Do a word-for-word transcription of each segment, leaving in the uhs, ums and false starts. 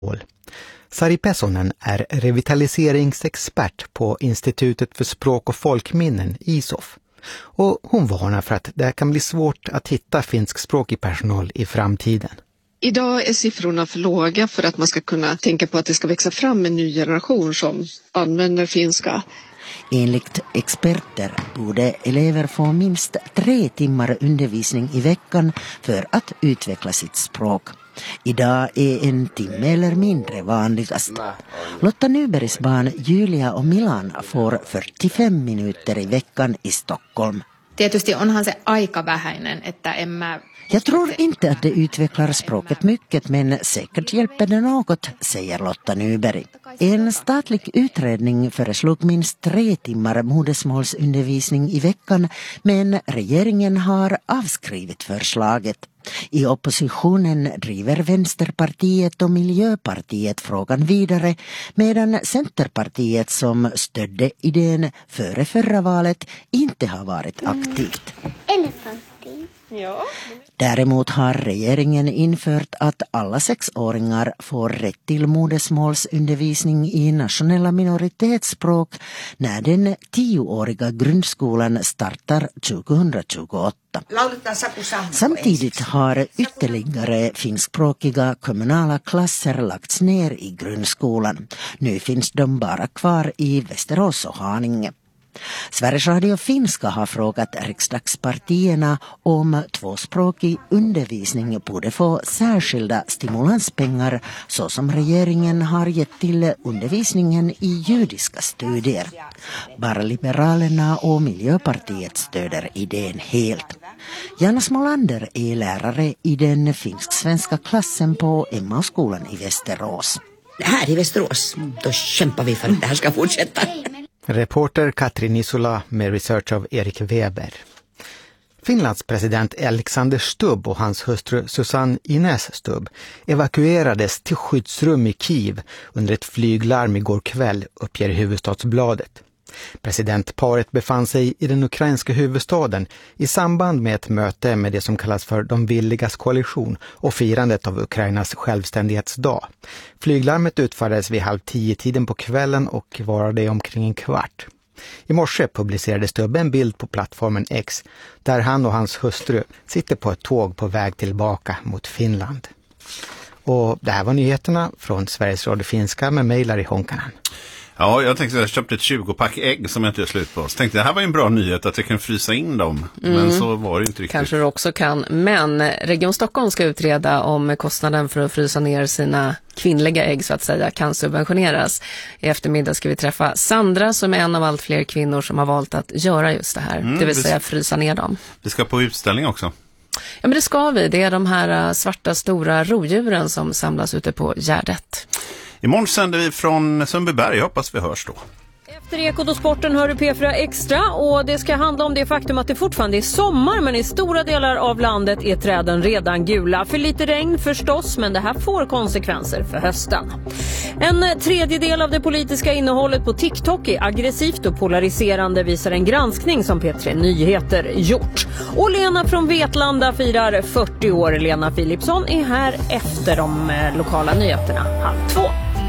Sari Pessonen är revitaliseringsexpert på Institutet för språk- och folkminnen, I S O F. Och hon varnar för att det kan bli svårt att hitta finskspråkig personal i framtiden. Idag är siffrorna för låga för att man ska kunna tänka på att det ska växa fram en ny generation som använder finska. Enligt experter borde elever få minst tre timmar undervisning i veckan för att utveckla sitt språk. Idag är en timme eller mindre vanligast. Lotta Nybergs barn Julia och Milan får fyrtiofem minuter i veckan i Stockholm. Tietysti onhan se aika vähäinen, että en mä... Jag tror inte att det utvecklar språket mycket, men säkert hjälper det något, säger Lotta Nyberg. En statlig utredning föreslog minst tre timmar modersmålsundervisning i veckan, men regeringen har avskrivit förslaget. I oppositionen driver Vänsterpartiet och Miljöpartiet frågan vidare, medan Centerpartiet som stödde idén före förra valet inte har varit aktivt. Elefantin. Ja. Däremot har regeringen infört att alla sexåringar får rätt till modersmålsundervisning i nationella minoritetsspråk när den tioåriga grundskolan startar tjugohundratjugoåtta. Samtidigt har ytterligare finskspråkiga kommunala klasser lagts ner i grundskolan. Nu finns de bara kvar i Västerås och Haninge. Sveriges Radio Finska har frågat riksdagspartierna om tvåspråkig undervisning borde få särskilda stimulanspengar så som regeringen har gett till undervisningen i judiska studier. Bara Liberalerna och Miljöpartiet stöder idén helt. Jana Smolander är lärare i den finsk-svenska klassen på Emmaskolan i Västerås. Här i Västerås, då kämpar vi för att det här ska fortsätta. Reporter Katrin Isola med research av Erik Weber. Finlands president Alexander Stubb och hans hustru Susanne Ines Stubb evakuerades till skyddsrum i Kiev under ett flyglarm igår kväll, uppger Huvudstadsbladet. Presidentparet befann sig i den ukrainska huvudstaden i samband med ett möte med det som kallas för de villigas koalition och firandet av Ukrainas självständighetsdag. Flyglarmet utfördes vid halv tio tiden på kvällen och varade omkring en kvart. I morse publicerade Stubb en bild på plattformen X där han och hans hustru sitter på ett tåg på väg tillbaka mot Finland. Och det här var nyheterna från Sveriges Radio Finska med mig Larry Honkanen. Ja, jag tänkte att jag köpte ett tjugo-pack ägg som jag inte är slut på. Så tänkte jag, det här var en bra nyhet att jag kan frysa in dem. Mm. Men så var det inte riktigt. Kanske du också kan. Men Region Stockholm ska utreda om kostnaden för att frysa ner sina kvinnliga ägg så att säga kan subventioneras. I eftermiddag ska vi träffa Sandra som är en av allt fler kvinnor som har valt att göra just det här. Mm, det vill säga frysa ner dem. Vi ska på utställning också. Ja, men det ska vi. Det är de här svarta stora rovdjuren som samlas ute på Gärdet. Imorgon sänder vi från Sundbyberg, jag hoppas vi hörs då. Efter Ekot och sporten hör du P fyra Extra och det ska handla om det faktum att det fortfarande är sommar men i stora delar av landet är träden redan gula. För lite regn förstås, men det här får konsekvenser för hösten. En tredjedel av det politiska innehållet på TikTok är aggressivt och polariserande, visar en granskning som P tre Nyheter gjort. Och Lena från Vetlanda firar fyrtio år. Lena Philipsson är här efter de lokala nyheterna halv två.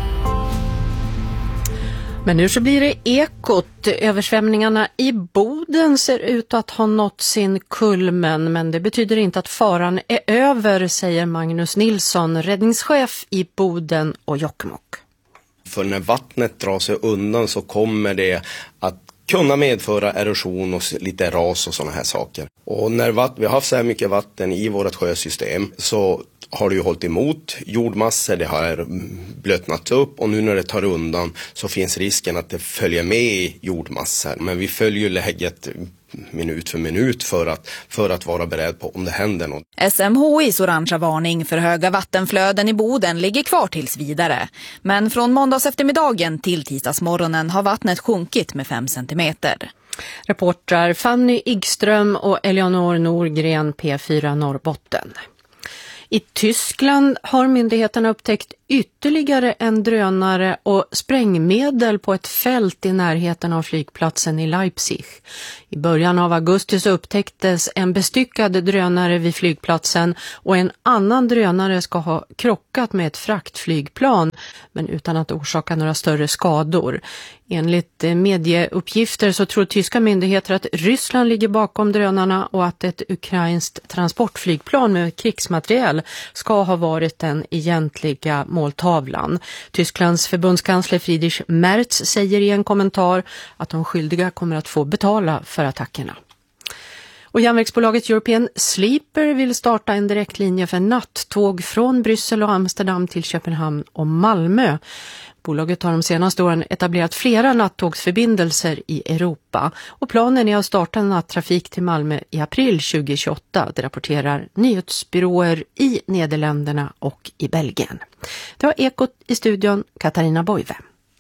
Men nu så blir det Ekot. Översvämningarna i Boden ser ut att ha nått sin kulmen, men det betyder inte att faran är över, säger Magnus Nilsson, räddningschef i Boden och Jokkmokk. För när vattnet drar sig undan så kommer det att kunna medföra erosion och lite ras och sådana här saker. Och när vatt- vi har haft så här mycket vatten i vårt sjösystem så har det ju hållit emot jordmassor, det har blötnat upp och nu när det tar undan så finns risken att det följer med i jordmassor. Men vi följer läget minut för minut för att, för att vara beredd på om det händer något. S M H I:s orangea varning för höga vattenflöden i Boden ligger kvar tills vidare. Men från måndags eftermiddagen till tisdagsmorgonen har vattnet sjunkit med fem centimeter. Reportrar Fanny Igström och Eleanor Norgren, P fyra Norrbotten. I Tyskland har myndigheterna upptäckt ytterligare en drönare och sprängmedel på ett fält i närheten av flygplatsen i Leipzig. I början av augusti så upptäcktes en bestyckad drönare vid flygplatsen och en annan drönare ska ha krockat med ett fraktflygplan men utan att orsaka några större skador. Enligt medieuppgifter så tror tyska myndigheter att Ryssland ligger bakom drönarna och att ett ukrainskt transportflygplan med krigsmateriel ska ha varit den egentliga måltavlan. Tysklands förbundskansler Friedrich Merz säger i en kommentar att de skyldiga kommer att få betala för attackerna. Och järnvägsbolaget European Sleeper vill starta en direktlinje för nattåg från Bryssel och Amsterdam till Köpenhamn och Malmö. Bolaget har de senaste åren etablerat flera nattågsförbindelser i Europa och planen är att starta en nattrafik till Malmö i april tjugohundratjugoåtta. Det rapporterar nyhetsbyråer i Nederländerna och i Belgien. Det var Ekot i studion, Katarina Boive.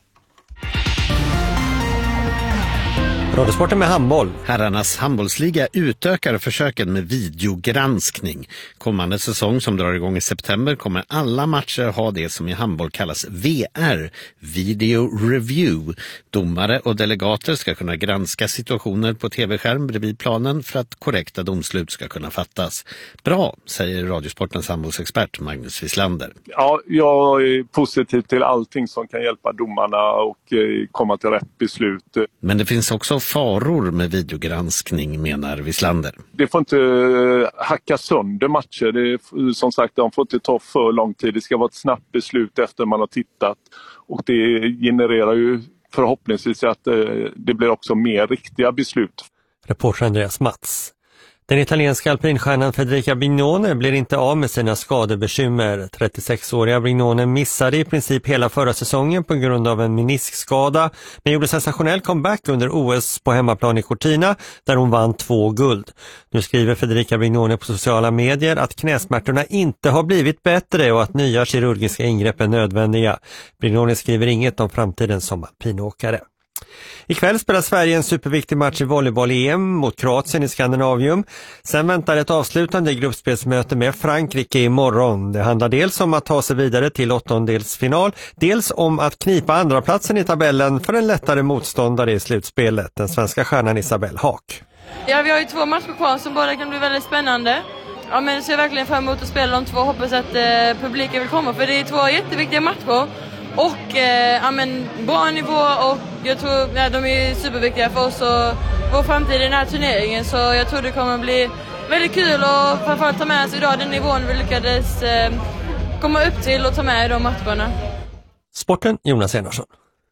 Radiosporten med handboll. Herrarnas handbollsliga utökar försöken med videogranskning. Kommande säsong som drar igång i september kommer alla matcher ha det som i handboll kallas V R, Video Review. Domare och delegater ska kunna granska situationer på tv-skärm bredvid planen för att korrekta domslut ska kunna fattas. Bra, säger Radiosportens handbollsexpert Magnus Wislander. Ja, jag är positiv till allting som kan hjälpa domarna och komma till rätt beslut. Men det finns också faror med videogranskning, menar Wislander. Det får inte hacka sönder matcher. Det är, som sagt, de får inte ta för lång tid. Det ska vara ett snabbt beslut efter man har tittat. Och det genererar ju förhoppningsvis att det blir också mer riktiga beslut. Reporter Andreas Mats. Den italienska alpinstjärnan Federica Brignone blir inte av med sina skadebekymmer. trettiosexåriga Brignone missade i princip hela förra säsongen på grund av en meniskskada, men gjorde sensationell comeback under O S på hemmaplan i Cortina där hon vann två guld. Nu skriver Federica Brignone på sociala medier att knäsmärtorna inte har blivit bättre och att nya kirurgiska ingrepp är nödvändiga. Brignone skriver inget om framtiden som alpinåkare. Ikväll spelar Sverige en superviktig match i volleyboll-E M mot Kroatien i Skandinavium. Sen väntar ett avslutande gruppspelsmöte med Frankrike imorgon. Det handlar dels om att ta sig vidare till åttondelsfinal, dels om att knipa andra platsen i tabellen för en lättare motståndare i slutspelet, den svenska stjärnan Isabelle Haak. Ja, vi har ju två matcher kvar som båda kan bli väldigt spännande. Ja, men så är jag verkligen fram emot att spela de två. Hoppas att eh, publiken vill komma, för det är två jätteviktiga matcher. Och eh, ja, men, bra nivå, och jag tror ja, de är superviktiga för oss och vår framtid i den här turneringen. Så jag tror det kommer bli väldigt kul och framförallt ta med oss idag den nivån vi lyckades eh, komma upp till och ta med i de matcherna. Sporten, Jonas Enarsson.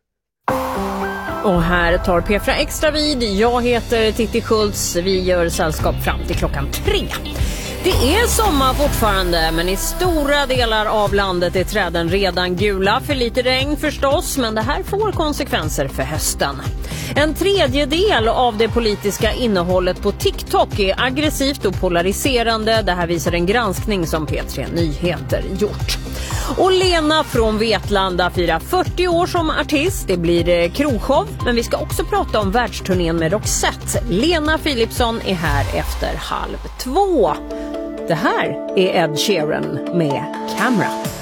Och här tar P fyra Extra vid. Jag heter Titti Schultz. Vi gör sällskap fram till klockan tre. Det är sommar fortfarande, men i stora delar av landet är träden redan gula. För lite regn förstås, men det här får konsekvenser för hösten. En tredjedel av det politiska innehållet på TikTok är aggressivt och polariserande. Det här visar en granskning som P tre Nyheter gjort. Och Lena från Vetlanda firar fyrtio år som artist. Det blir krogshow, men vi ska också prata om världsturnén med Roxette. Lena Philipsson är här efter halv två. Det här är Ed Sheeran med Camera.